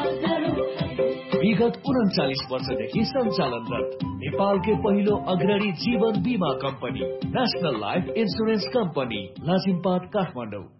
विगत 39 वर्षदेखि सञ्चालनरत नेपालकै पहिलो अग्रणी जीवन बीमा company national life insurance company, Lazimpat, Kathmandu.